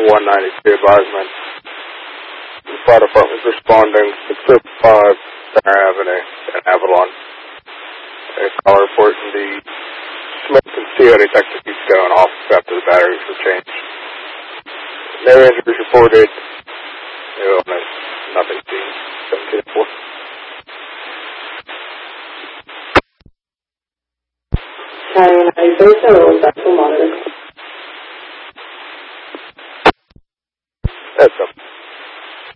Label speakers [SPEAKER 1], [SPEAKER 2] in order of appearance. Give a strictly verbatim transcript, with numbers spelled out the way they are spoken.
[SPEAKER 1] one ninety-two advisement. The fire department is responding to six oh five Center Avenue in Avalon. A call reporting the smoke and C O detector keeps going off after the batteries were changed. No injuries reported. No illness. Nothing seen. seventeen four.
[SPEAKER 2] County ninety-three, so that's the monitor.
[SPEAKER 1] That's up.